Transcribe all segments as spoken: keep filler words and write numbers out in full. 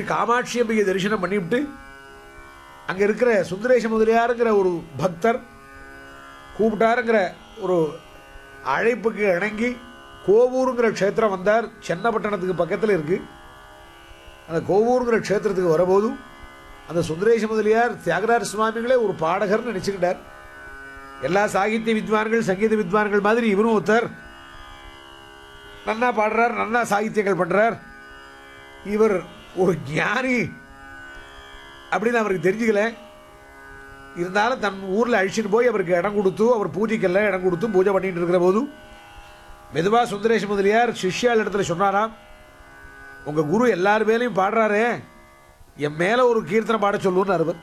காமாட்சி அம்பிகை தரிசனம் பண்ணிவிட்டு அங்கே இருக்கிற சுந்தரேச முதலியாருங்கிற ஒரு பக்தர் கூப்பிட்டாருங்கிற ஒரு அழைப்புக்கு இணங்கி கோவூருங்கிற க்ஷேத்திரம் வந்தார். சென்னப்பட்டணத்துக்கு பக்கத்தில் இருக்குது. அந்த கோவூருங்கிற க்ஷேத்திரத்துக்கு வரபோது அந்த சுந்தரேச முதலியார் தியாகராஜ சுவாமிகளே ஒரு பாடகர்னு நினச்சிக்கிட்டார். எல்லா சாகித்ய வித்வான்கள் சங்கீத வித்வான்கள் மாதிரி இவரும் ஒருத்தர் நன்னா பாடுறார், நன்னா சாகித்யங்கள் பண்ணுறார், இவர் ஒரு ஞானி அப்படின்னு அவருக்கு தெரிஞ்சுக்கல. இருந்தாலும் தன் ஊரில் அழிச்சிட்டு போய் அவருக்கு இடம் கொடுத்து அவர் பூஜைக்கெல்லாம் இடம் கொடுத்து பூஜை பண்ணிட்டு இருக்கிற போது மெதுவாக சுந்தரேச முதலியார் சிஷ்யால் இடத்துல சொன்னாராம், உங்கள் குரு எல்லார் மேலேயும் பாடுறாரு, என் மேலே ஒரு கீர்த்தனை பாட சொல்லுன்னு அவர்.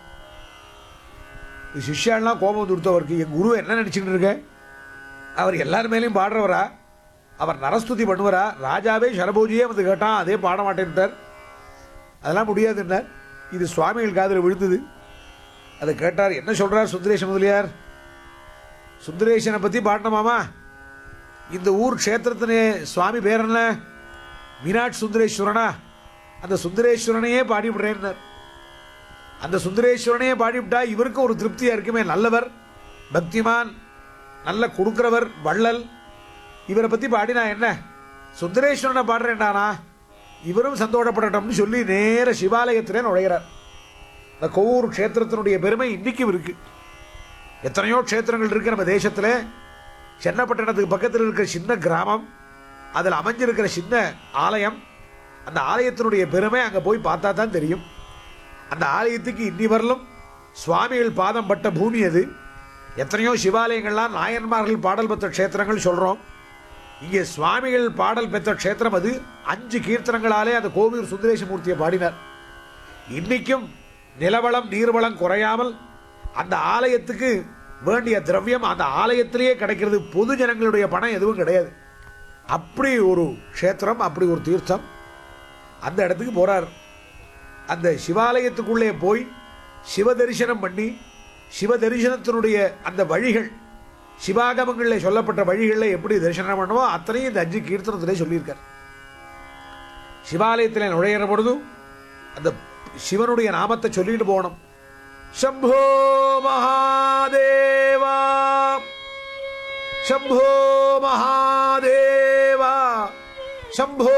சிஷ்யாலாம் கோபம் வந்து கொடுத்தவருக்கு, என் குரு என்ன நினச்சிக்கிட்டு இருக்க, அவர் எல்லார் மேலேயும் பாடுறவரா, அவர் நரஸ்துதி பண்ணுவாரா, ராஜாவே சரபோஜியே வந்து கேட்டான் அதே பாட மாட்டேன்ட்டார், அதெல்லாம் முடியாதுன்னார். இது சுவாமிகள் காதில் விழுந்தது. அதை கேட்டார். என்ன சொல்கிறார் சுந்தரேச முதலியார்? சுந்தரேசனை பற்றி பாடணுமாமா? இந்த ஊர் க்ஷேத்திரத்தினே சுவாமி பேர் என்ன? மீனாட்சி சுந்தரேஸ்வரனா? அந்த சுந்தரேஸ்வரனையே பாடிவிடுறேன்னார். அந்த சுந்தரேஸ்வரனையே பாடிவிட்டா இவருக்கு ஒரு திருப்தியாக இருக்குமே, நல்லவர், பக்திமான், நல்ல கொடுக்குறவர், வள்ளல், இவரை பற்றி பாடினா என்ன, சுந்தரேஸ்வரனை பாடுறேன்டானா இவரும் சந்தோஷப்படட்டும்னு சொல்லி நேர சிவாலயத்திலே நுழைகிறார். இந்த கோவூர் க்ஷேத்திரத்தினுடைய பெருமை இன்றைக்கும் இருக்கு. எத்தனையோ க்ஷேத்திரங்கள் இருக்கு நம்ம தேசத்தில். சென்னப்பட்டணத்துக்கு பக்கத்தில் இருக்கிற சின்ன கிராமம், அதில் அமைஞ்சிருக்கிற சின்ன ஆலயம், அந்த ஆலயத்தினுடைய பெருமை அங்கே போய் பார்த்தா தான் தெரியும். அந்த ஆலயத்துக்கு இன்னி வரலும் சுவாமிகள் பாதம் பட்ட பூமி அது. எத்தனையோ சிவாலயங்கள்லாம் நாயன்மார்கள் பாடல் பெற்ற க்ஷேத்திரங்கள் சொல்கிறோம். இங்கே சுவாமிகள் பாடல் பெற்ற க்ஷேத்திரம் அது. அஞ்சு கீர்த்தனங்களாலே அந்த கோவூர் சுந்தரேசமூர்த்தியை பாடினார். இன்னைக்கும் நிலவளம் நீர்வளம் குறையாமல் அந்த ஆலயத்துக்கு வேண்டிய திரவியம் அந்த ஆலயத்திலேயே கிடைக்கிறது. பொது ஜனங்களுடைய பணம் எதுவும் கிடையாது. அப்படி ஒரு க்ஷேத்திரம், அப்படி ஒரு தீர்த்தம். அந்த இடத்துக்கு போகிறார். அந்த சிவாலயத்துக்குள்ளே போய் சிவ தரிசனம் பண்ணி, சிவ தரிசனத்தினுடைய அந்த வழிகள், சிவாகமங்களில் சொல்லப்பட்ட வழிகளில் எப்படி தரிசனம் பண்ணுவோ அத்தனையும் இந்த அஞ்சு கீர்த்தனத்திலே சொல்லியிருக்கார். சிவாலயத்தில் நுழையிற பொழுதும் அந்த சிவனுடைய நாமத்தை சொல்லிட்டு போகணும். சம்போ மகாதேவா, சம்போ மகாதேவா, சம்போ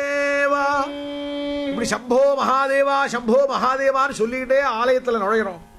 மகாதேவா, இப்படி சம்போ மகாதேவா சம்போ மகாதேவான்னு சொல்லிக்கிட்டே ஆலயத்தில் நுழையிறோம்.